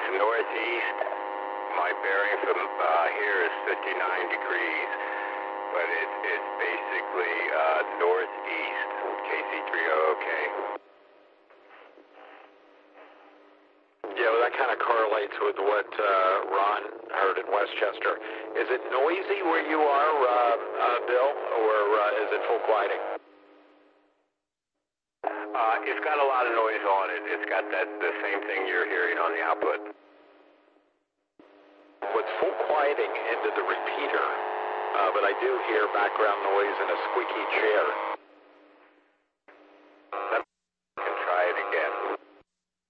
is northeast. My bearing from here is 59 degrees, but it's basically northeast. KC30OK. Yeah, well, that kind of correlates with what Ron heard in Westchester. Is it noisy where you are, Bill, or is it full quieting? It's got a lot of noise on it. It's got the same thing you're hearing on the output. Well, it's full quieting into the repeater, but I do hear background noise and a squeaky chair.